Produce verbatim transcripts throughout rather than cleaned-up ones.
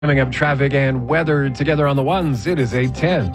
Coming up, traffic and weather together on the ones. It is eight ten.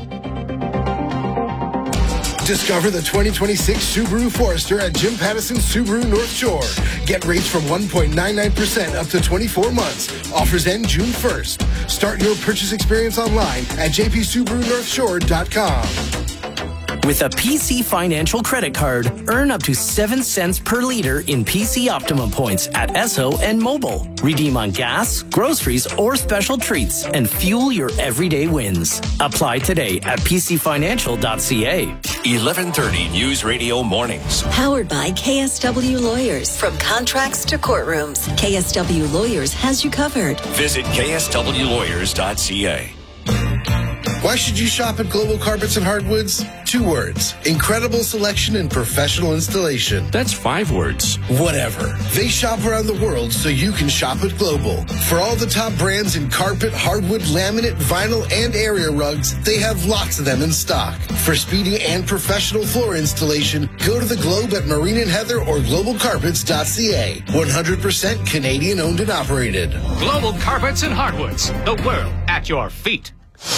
Discover the twenty twenty-six Subaru Forester at Jim Pattison Subaru North Shore. Get rates from one point nine nine percent up to twenty-four months. Offers end June first. Start your purchase experience online at j p subaru north shore dot com. With a P C Financial credit card, earn up to seven cents per liter in P C Optimum points at Esso and Mobile. Redeem on gas, groceries, or special treats and fuel your everyday wins. Apply today at p c financial dot c a. eleven thirty News Radio Mornings. Powered by K S W Lawyers. From contracts to courtrooms, K S W Lawyers has you covered. Visit k s w lawyers dot c a. Why should you shop at Global Carpets and Hardwoods? Two words. Incredible selection and professional installation. That's five words. Whatever. They shop around the world so you can shop at Global. For all the top brands in carpet, hardwood, laminate, vinyl, and area rugs, they have lots of them in stock. For speedy and professional floor installation, go to the Globe at Marine and Heather or global carpets dot c a. one hundred percent Canadian owned and operated. Global Carpets and Hardwoods. The world at your feet.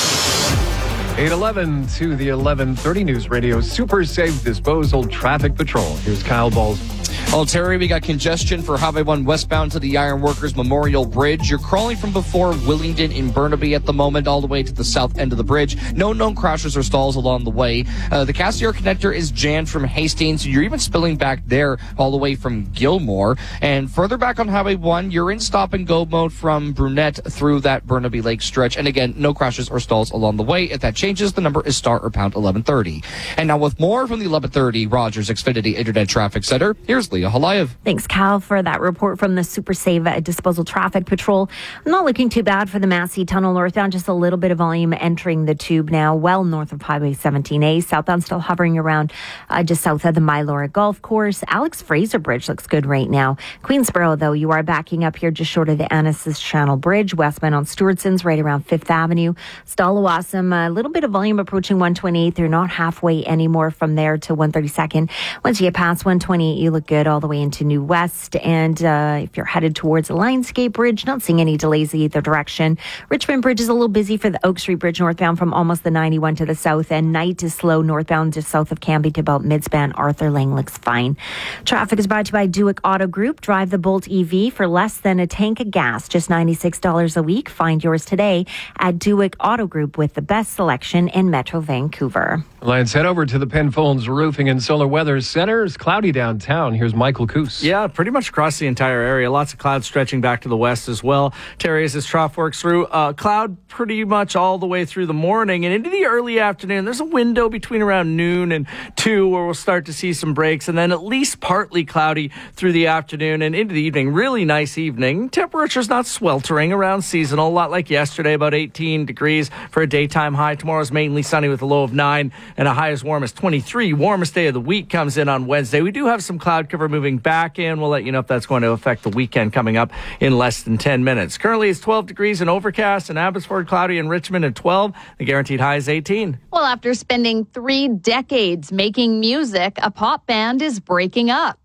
eight eleven to the eleven thirty News Radio Super Safe Disposal Traffic Patrol. Here's Kyle Balls. Well, Terry, we got congestion for Highway one westbound to the Ironworkers Memorial Bridge. You're crawling from before Willingdon in Burnaby at the moment, all the way to the south end of the bridge. No known crashes or stalls along the way. Uh, the Cassiar connector is jammed from Hastings. You're even spilling back there all the way from Gilmore. And further back on Highway one, you're in stop-and-go mode from Brunette through that Burnaby Lake stretch. And again, no crashes or stalls along the way. If that changes, the number is star or pound eleven thirty. And now with more from the eleven thirty Rogers Xfinity Internet Traffic Center, here's Leah Halayev. Thanks, Cal, for that report from the Super Safe Disposal Traffic Patrol. Not looking too bad for the Massey Tunnel northbound. Just a little bit of volume entering the tube now, well north of Highway seventeen A. Southbound still hovering around uh, just south of the Mylora Golf Course. Alex Fraser Bridge looks good right now. Queensboro, though, you are backing up here just short of the Annacis Channel Bridge. Westbound on Stewartson's right around Fifth Avenue. Stallawasam, a little bit of volume approaching one twenty-eight. They're not halfway anymore from there to one thirty-second. Once you get past one twenty-eight, you look good all the way into New West. And uh, if you're headed towards the Lionsgate Bridge, not seeing any delays either direction. Richmond Bridge is a little busy for the Oak Street Bridge northbound from almost the ninety-one to the south. And Knight is slow northbound just south of Cambie to about midspan. Arthur Lang looks fine. Traffic is brought to you by Dewick Auto Group. Drive the Bolt E V for less than a tank of gas, just ninety-six dollars a week. Find yours today at Dewick Auto Group with the best selection in Metro Vancouver. Let's head over to the Penfolds Roofing and Solar Weather Center. It's cloudy downtown. Here's Michael Coos. Yeah, pretty much across the entire area. Lots of clouds stretching back to the west as well. Terry, as this trough works through, uh, cloud pretty much all the way through the morning and into the early afternoon. There's a window between around noon and two where we'll start to see some breaks, and then at least partly cloudy through the afternoon and into the evening. Really nice evening. Temperature's not sweltering, around seasonal, a lot like yesterday, about eighteen degrees for a daytime high. Tomorrow's mainly sunny with a low of nine and a high as warm as twenty-three. Warmest day of the week comes in on Wednesday. We do have some cloud cover moving back in. We'll let you know if that's going to affect the weekend coming up in less than ten minutes. Currently it's twelve degrees and overcast, and Abbotsford cloudy, and Richmond at twelve. The guaranteed high is eighteen. Well, after spending three decades making music, a pop band is breaking up.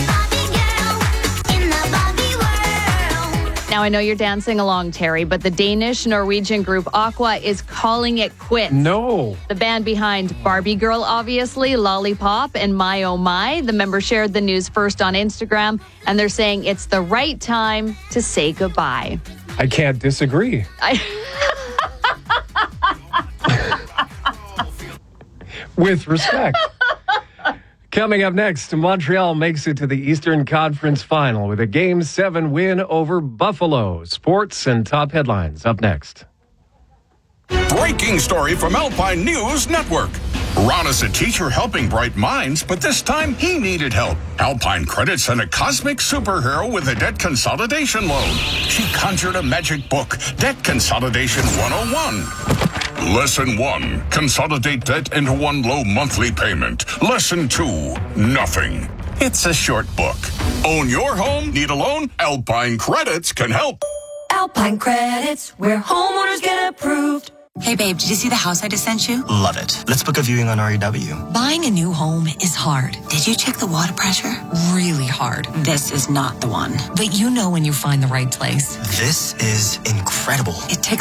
Now, I know you're dancing along, Terry, but the Danish-Norwegian group Aqua is calling it quits. No. The band behind Barbie Girl, obviously, Lollipop, and My Oh My. The members shared the news first on Instagram, and they're saying it's the right time to say goodbye. I can't disagree. I... With respect. Coming up next, Montreal makes it to the Eastern Conference Final with a Game seven win over Buffalo. Sports and top headlines up next. Breaking story from Alpine News Network. Ron is a teacher helping bright minds, but this time he needed help. Alpine Credit sent a cosmic superhero with a debt consolidation loan. She conjured a magic book, Debt Consolidation one oh one. Lesson one, consolidate debt into one low monthly payment. Lesson two, nothing. It's a short book. Own your home? Need a loan? Alpine Credits can help. Alpine Credits, where homeowners get approved. Hey, babe, did you see the house I just sent you? Love it. Let's book a viewing on R E W. Buying a new home is hard. Did you check the water pressure? Really hard. This is not the one. But you know when you find the right place. This is incredible. It takes